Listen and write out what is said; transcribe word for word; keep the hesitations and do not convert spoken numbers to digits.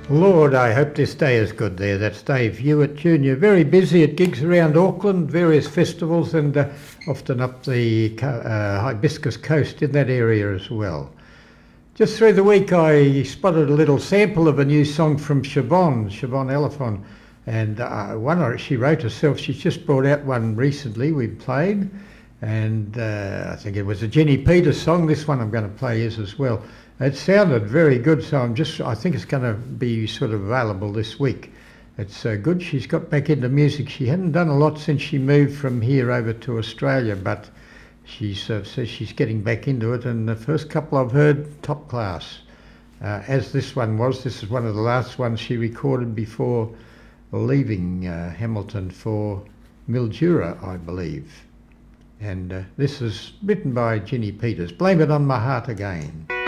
Lord, I hope this day is good there. That's Dave Hewitt Junior Very busy at gigs around Auckland, various festivals, and uh, often up the uh, Hibiscus Coast in that area as well. Just through the week I spotted a little sample of a new song from Siobhan, Siobhan Elephant, and uh, one she wrote herself. She's just brought out one recently we played, and uh, I think it was a Jenny Peters song. This one I'm going to play is as well. It sounded very good, so I'm just, I think it's going to be sort of available this week. It's uh, good. She's got back into music. She hadn't done a lot since she moved from here over to Australia, but she uh, says she's getting back into it, and the first couple I've heard, top class. Uh, as this one was, this is one of the last ones she recorded before leaving uh, Hamilton for Mildura, I believe. And uh, this is written by Jenny Peters. Blame It on My Heart Again.